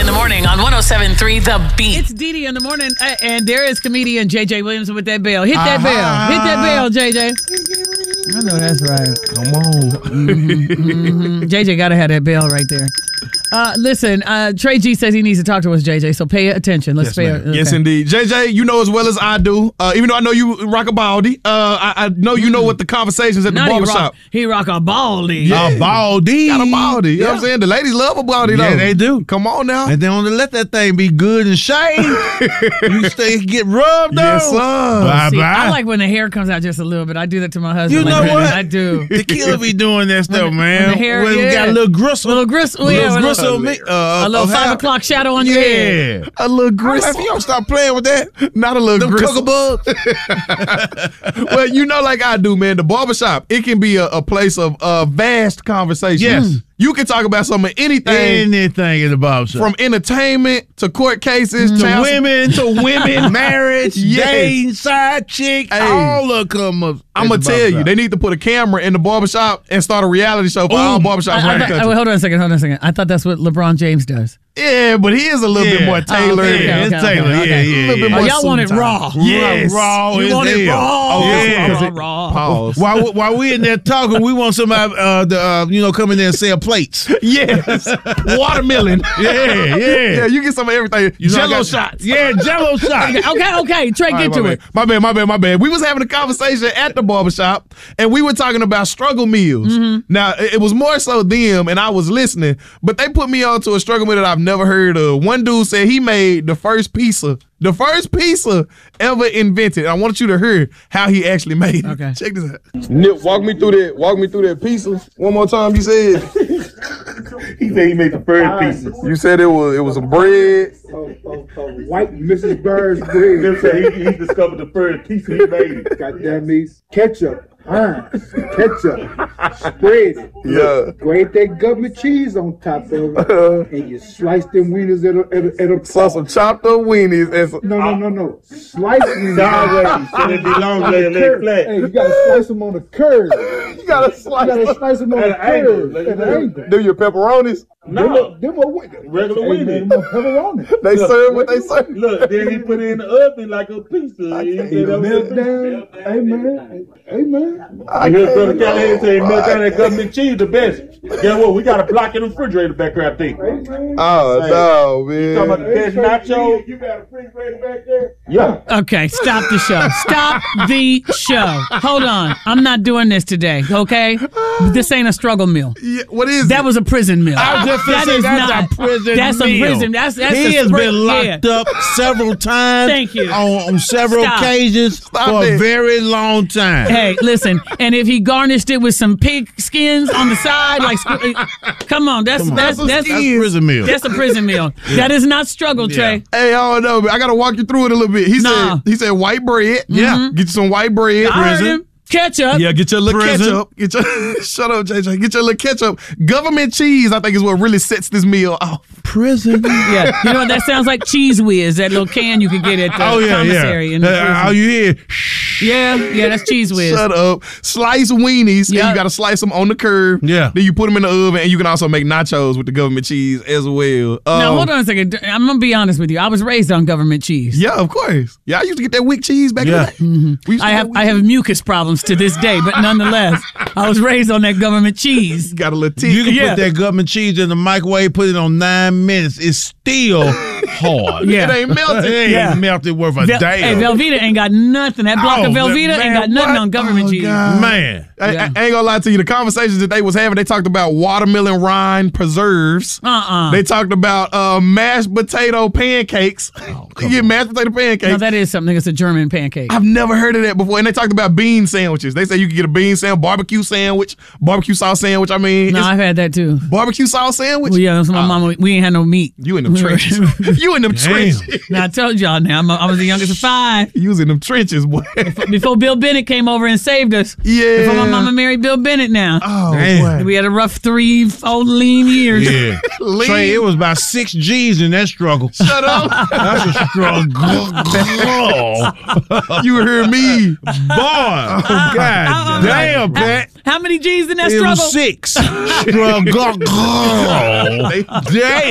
the morning on 107.3 The Beat. It's Dee in the morning, and there is comedian J.J. Williams with that bell. Hit that bell. Hit that bell, J.J. I know that's right. Come on. J.J. got to have that bell right there. Listen, Trey G says he needs to talk to us, J.J., so pay attention. Let's pay attention. Yes, indeed. JJ, you know as well as I do, even though I know you rock a baldy, I know you know what the conversations at the barbershop. He rock a baldy. Yeah. A baldy. Got a baldy. You know what I'm saying? The ladies love a baldy, though. Yeah, they do. Come on now. And then to let that thing be good and shaved, you stay get rubbed on. Yes, sir. Bye-bye. See, I like when the hair comes out just a little bit. I do that to my husband. You know like, what? I do. Tequila be doing that stuff, man. the hair, when we got a little gristle. Little gristle. A little Yeah, gristle. a little 5 o'clock shadow on your head. Yeah. A little gristle. If you don't stop playing with that, Not a little them gristle. cuckabug. Well, you know, like I do, man, the barbershop, it can be a place of vast conversation. Yes. You can talk about something, anything Anything in the barbershop. from entertainment to court cases to women, marriage, Yes. dating, side chick, Hey. all of them. I'm going to tell you, they need to put a camera in the barbershop and start a reality show for all barbershops around the country. Hold on a second. I thought that's what LeBron James does. Yeah, but he is a little bit more tailored. okay. It's Taylor. okay. Yeah. A little bit more Y'all want it suit and raw. tie. Yes. Raw. You as want it hell. raw. Oh, yeah. Raw. Pause. While we in there talking, we want somebody come in there and sell plates. Yes. Watermelon. Yeah. Yeah, you get some of everything. You know, I Jello got- shots. Yeah, Jello shots. Okay. Trey, get to it. My bad. We was having a conversation at the barbershop, and we were talking about struggle meals. Mm-hmm. Now, it was more so them, and I was listening, but they put me on to a struggle meal that I've never heard of. One dude said he made the first pizza ever invented. I want you to hear how he actually made it. Okay. Check this out. Nip, walk me through that pizza. One more time, you said. He said he made the first pieces. You said it was a bread. White Mrs. Bird's bread. Them said he discovered the first piece he made. Goddamn me. Ketchup. Spread it. Yeah. Grate that government cheese on top of it. And you slice them wieners at a Saw some chopped up weenies and some, No. Slice wieners. Sideways, so they be long leg and leg flat. Hey, you gotta slice them on the curve. you gotta slice them on the At an angle. curve. At an angle. Do your pepperonis. No, Them are regular wieners. Them are pepperoni. They serve what they serve. Look, then he put it in the oven like a pizza. He said that was Melt a down. Amen. I hear Brother Callahan say melt down that government cheese the best. Guess what? We got a block in the refrigerator back there, I think. Oh, no, man. Talking about the best nacho. You got a refrigerator back there? Yeah. Okay, stop the show. Stop the show. Hold on. I'm not doing this today, okay? This ain't a struggle meal. Yeah, what is That it? was a prison meal. I was just gonna say, that's a prison That's meal. a prison. That's He a has spring- been locked up several times. Thank you. On several Stop. occasions for it. a very long time. Hey, listen, and if he garnished it with some pig skins on the side, like, come on, that's That's prison meal. That's a prison meal. That is not struggle, Trey. Hey, I don't know, man. I gotta walk you through it a little bit. He said white bread. Yeah. Get you some white bread. I heard him. Ketchup. Yeah, get your little Prison. ketchup. Get your shut up, JJ. Get your little ketchup. Government cheese, I think, is what really sets this meal off. Prison. Yeah, you know what that sounds like? Cheese Whiz, that little can you can get at the commissary. In the prison. All you hear, Yeah, that's Cheese Whiz. Shut up. Slice weenies, and Yeah. you gotta slice them on the curb. Yeah. Then you put them in the oven, and you can also make nachos with the government cheese as well. Now, hold on a second. I'm going to be honest with you. I was raised on government cheese. Yeah, of course. Yeah, I used to get that weak cheese back Yeah. in the day. We used to I get have weak mucus problems to this day, but nonetheless, I was raised on that government cheese. cheese. Got a little teeth. you can Yeah. put that government cheese in the microwave, put it on 9 minutes. It's still hard. Yeah. It ain't melted. It ain't Yeah. melted worth a damn. Hey, Velveeta ain't got nothing. That block of Velveeta man, ain't got nothing what? on government cheese. God. Man. I ain't gonna lie to you. The conversations that they was having, they talked about watermelon rind preserves. They talked about mashed potato pancakes. You get mashed potato pancakes. No, that is something. It's a German pancake. I've never heard of that before. And they talked about bean sandwiches. They say you can get a bean sandwich, barbecue sauce sandwich. I mean, No, it's I've had that too. barbecue sauce sandwich. Well, yeah, so my mama, we ain't had no meat. You in them trenches. You in them trenches. Now, I told y'all now, I was the youngest of 5. You was in them trenches, boy. Before Bill Bennett came over and saved us. Yeah. Before my mama married Bill Bennett now. Oh, Damn. boy. We had a rough 3 old lean years. Yeah. Lean. Trey, it was about 6 G's in that struggle. Shut up. That's a struggle. You heard me. Boy. God damn, Pat. How many G's in that It struggle? was 6. Struggle. Damn.